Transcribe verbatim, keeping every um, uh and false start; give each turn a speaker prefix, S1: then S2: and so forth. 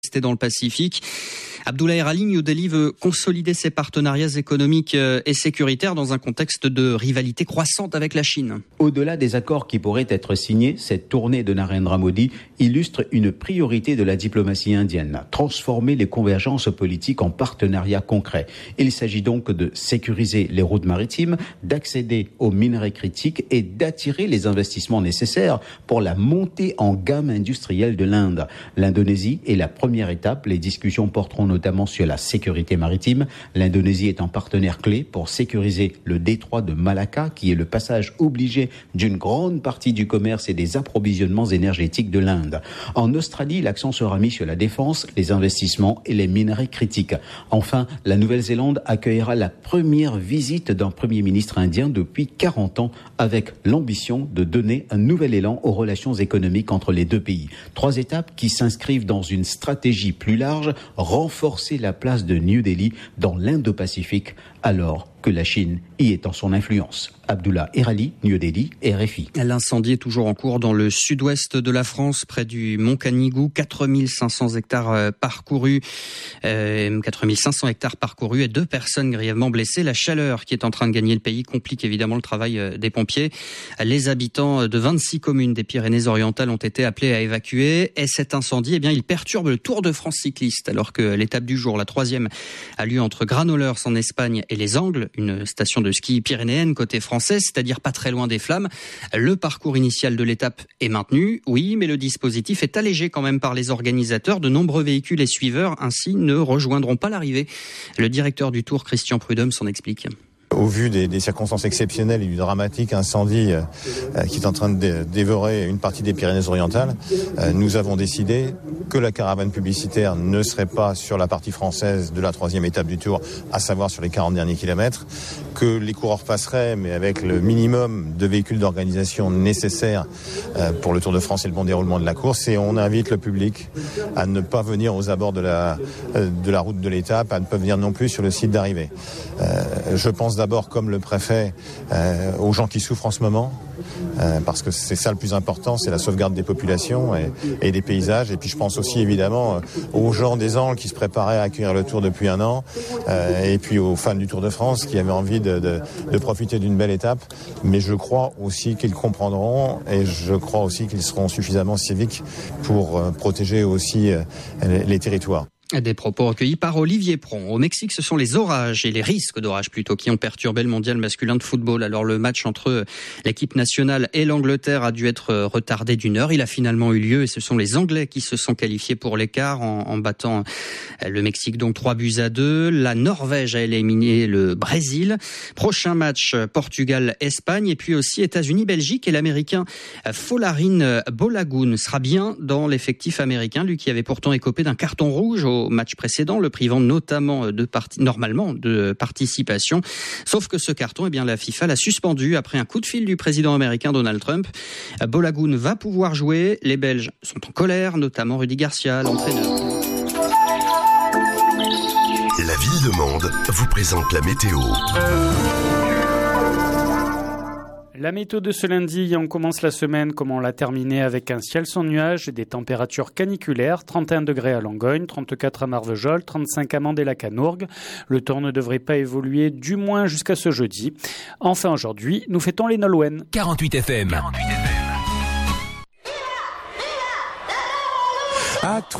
S1: dans le Pacifique. Abdoulaye Ali, New Delhi veut consolider ses partenariats économiques et sécuritaires dans un contexte de rivalité croissante avec la Chine.
S2: Au-delà des accords qui pourraient être signés, cette tournée de Narendra Modi illustre une priorité de la diplomatie indienne, transformer les convergences politiques en partenariats concrets. Il s'agit donc de sécuriser les routes maritimes, d'accéder aux minerais critiques et d'attirer les investissements nécessaires pour la montée en gamme industrielle de l'Inde. L'Indonésie est la première étape. Les discussions porteront notamment sur la sécurité maritime. L'Indonésie est un partenaire clé pour sécuriser le détroit de Malacca, qui est le passage obligé d'une grande partie du commerce et des approvisionnements énergétiques de l'Inde. En Australie, l'accent sera mis sur la défense, les investissements et les minerais critiques. Enfin, la Nouvelle-Zélande accueillera la première visite d'un Premier ministre indien depuis quarante ans, avec l'ambition de donner un nouvel élan aux relations économiques entre les deux pays. Trois étapes qui s'inscrivent dans une stratégie plus large, renforcer la place de New Delhi dans l'Indo-Pacifique, alors que la Chine y est en son influence. Abdullah Erali, New Delhi, R F I.
S1: L'incendie est toujours en cours dans le sud-ouest de la France, près du Mont Canigou. quatre mille cinq cents hectares parcourus, euh, quatre mille cinq cents hectares parcourus et deux personnes grièvement blessées. La chaleur qui est en train de gagner le pays complique évidemment le travail des pompiers. Les habitants de vingt-six communes des Pyrénées-Orientales ont été appelés à évacuer. Et cet incendie, eh bien, il perturbe le Tour de France cycliste, alors que l'étape du jour, la troisième, a lieu entre Granollers en Espagne et Les Angles, une station de ski pyrénéenne côté français, c'est-à-dire pas très loin des Flammes. Le parcours initial de l'étape est maintenu, oui, mais le dispositif est allégé quand même par les organisateurs. De nombreux véhicules et suiveurs ainsi ne rejoindront pas l'arrivée. Le directeur du Tour, Christian Prudhomme, s'en explique.
S3: Au vu des, des circonstances exceptionnelles et du dramatique incendie euh, qui est en train de dé- dévorer une partie des Pyrénées-Orientales, euh, nous avons décidé que la caravane publicitaire ne serait pas sur la partie française de la troisième étape du Tour, à savoir sur les quarante derniers kilomètres, que les coureurs passeraient, mais avec le minimum de véhicules d'organisation nécessaires euh, pour le Tour de France et le bon déroulement de la course. Et on invite le public à ne pas venir aux abords de la, euh, de la route de l'étape, à ne pas venir non plus sur le site d'arrivée. Euh, je pense d'abord, comme le préfet, euh, aux gens qui souffrent en ce moment, euh, parce que c'est ça le plus important, c'est la sauvegarde des populations et, et des paysages. Et puis je pense aussi évidemment euh, aux gens des Angles qui se préparaient à accueillir le Tour depuis un an, euh, et puis aux fans du Tour de France qui avaient envie de, de, de profiter d'une belle étape. Mais je crois aussi qu'ils comprendront, et je crois aussi qu'ils seront suffisamment civiques pour euh, protéger aussi euh, les, les territoires.
S1: Des propos recueillis par Olivier Pron. Au Mexique, ce sont les orages et les risques d'orages plutôt qui ont perturbé le mondial masculin de football. Alors le match entre l'équipe nationale et l'Angleterre a dû être retardé d'une heure. Il a finalement eu lieu et ce sont les Anglais qui se sont qualifiés pour l'écart en, en battant le Mexique donc trois buts à deux. La Norvège a éliminé le Brésil. Prochain match Portugal-Espagne et puis aussi États-Unis-Belgique et l'Américain Folarin Balogun sera bien dans l'effectif américain, lui qui avait pourtant écopé d'un carton rouge au match précédent, le privant notamment de parti- normalement de participation. Sauf que ce carton, eh bien, la FIFA l'a suspendu après un coup de fil du président américain Donald Trump. Balogun va pouvoir jouer. Les Belges sont en colère, notamment Rudy Garcia, l'entraîneur.
S4: La ville de Mende vous présente la météo.
S5: La météo de ce lundi, on commence la semaine comme on l'a terminée avec un ciel sans nuages et des températures caniculaires, trente et un degrés à Langogne, trente-quatre à Marvejols, trente-cinq à Mende et la Canourgue. Le temps ne devrait pas évoluer du moins jusqu'à ce jeudi. Enfin aujourd'hui, nous fêtons les Nolwenn.
S6: quarante-huit F M. quarante-huit F M. À